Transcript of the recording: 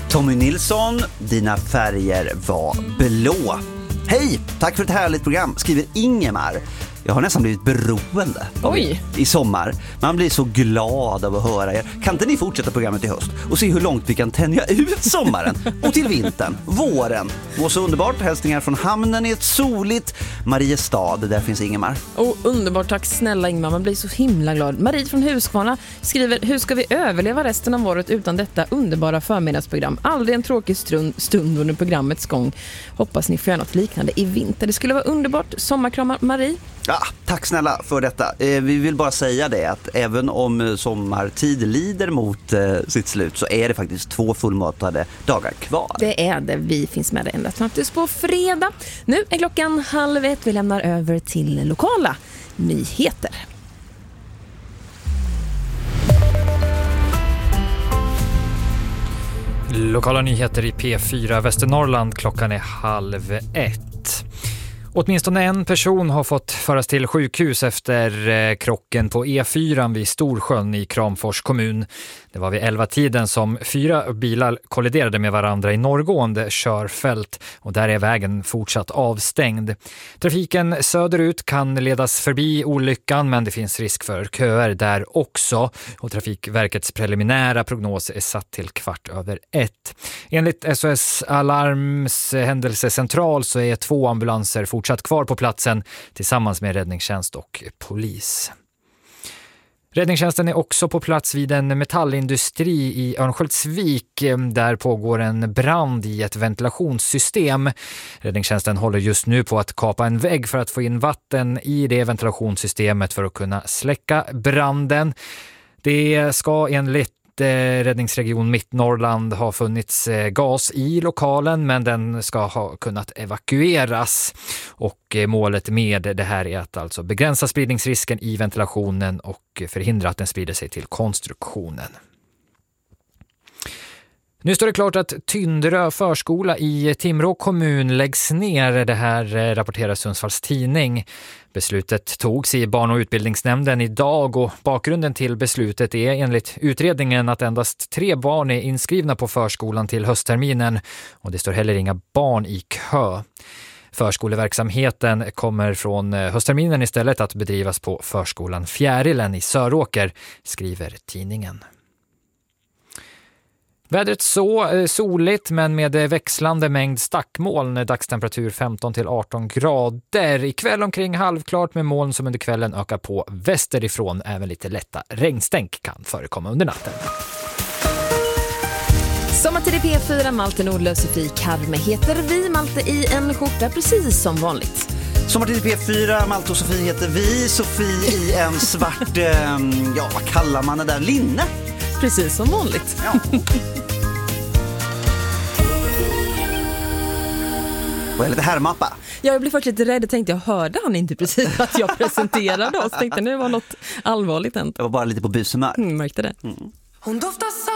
Tommy Nilsson, dina färger var blå. Hej, tack för ett härligt program, skriver Ingemar. Jag har nästan blivit beroende i sommar. Man blir så glad av att höra er. Kan inte ni fortsätta programmet i höst och se hur långt vi kan tänja ut sommaren och till vintern, våren? Må så underbart. Hälsningar från hamnen i ett soligt Mariestad. Där finns Ingemar. Underbart, tack snälla Ingemar. Man blir så himla glad. Marie från Huskvarna skriver: hur ska vi överleva resten av året utan detta underbara förmiddagsprogram? Aldrig en tråkig stund under programmets gång. Hoppas ni får göra något liknande i vinter. Det skulle vara underbart. Sommarkramar, Marie. Ja, tack snälla för detta. Vi vill bara säga det att även om sommartid lider mot sitt slut så är det faktiskt 2 fullmatade dagar kvar. Det är det. Vi finns med det ända fram tills på fredag. Nu är klockan 12:30. Vi lämnar över till lokala nyheter. Lokala nyheter i P4 Västernorrland. Klockan är 12:30. Åtminstone en person har fått föras till sjukhus efter krocken på E4 vid Storsjön i Kramfors kommun. Det var vid 11-tiden som 4 bilar kolliderade med varandra i norrgående körfält och där är vägen fortsatt avstängd. Trafiken söderut kan ledas förbi olyckan, men det finns risk för köer där också och Trafikverkets preliminära prognos är satt till 1:15. Enligt SOS Alarms händelsecentral så är 2 ambulanser fortsatt kvar på platsen tillsammans med räddningstjänst och polis. Räddningstjänsten är också på plats vid en metallindustri i Örnsköldsvik. Där pågår en brand i ett ventilationssystem. Räddningstjänsten håller just nu på att kapa en vägg för att få in vatten i det ventilationssystemet för att kunna släcka branden. Det ska enligt Räddningsregion Mittnorrland har funnits gas i lokalen, men den ska ha kunnat evakueras och målet med det här är att alltså begränsa spridningsrisken i ventilationen och förhindra att den sprider sig till konstruktionen. Nu står det klart att Tynderö förskola i Timrå kommun läggs ner. Det här rapporterar Sundsvalls tidning. Beslutet togs i barn- och utbildningsnämnden idag och bakgrunden till beslutet är enligt utredningen att endast 3 barn är inskrivna på förskolan till höstterminen och det står heller inga barn i kö. Förskoleverksamheten kommer från höstterminen istället att bedrivas på förskolan Fjärilen i Söråker, skriver tidningen. Vädret så soligt men med växlande mängd stackmoln, dagstemperatur 15-18 grader. Ikväll omkring halvklart med moln som under kvällen ökar på västerifrån. Även lite lätta regnstänk kan förekomma under natten. Sommartid i P4, Malte Nordlöf, Sofie Karme heter vi. Malte i en skjorta precis som vanligt. Sommartid i P4, Malte och Sofie heter vi. Sofie i en svart, vad kallar man det där? Linne? Precis som vanligt. Ja. Och är lite härmappa. Jag blev faktiskt lite rädd. Jag tänkte, jag hörde han inte precis att jag presenterade oss. Tänkte nu var något allvarligt hänt. Jag var bara lite på bushumör. Märkte det. Hon doftar